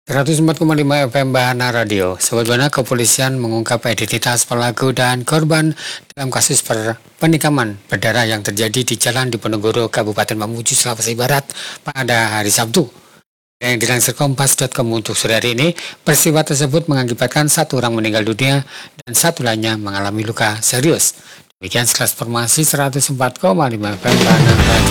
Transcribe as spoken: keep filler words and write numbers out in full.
seratus empat koma lima F M Bahana Radio. Sobat Bahana, kepolisian mengungkap identitas pelaku dan korban dalam kasus per penikaman berdarah yang terjadi di Jalan Diponegoro, Kabupaten Mamuju, Sulawesi Barat pada hari Sabtu. Yang dilansir kompas titik com untuk sore hari ini, peristiwa tersebut mengakibatkan satu orang meninggal dunia dan satu lainnya mengalami luka serius. Demikian sekelas informasi seratus empat koma lima F M Bahana Radio.